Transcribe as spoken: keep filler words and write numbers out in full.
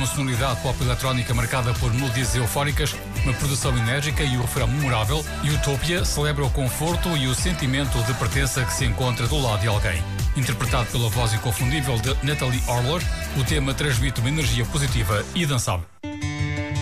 uma sonoridade pop eletrónica marcada por melodias eufóricas, uma produção enérgica e o refrão memorável, Utopia celebra o conforto e o sentimento de pertença que se encontra do lado de alguém. Interpretado pela voz inconfundível de Natalie Arler, o tema transmite uma energia positiva e dançável.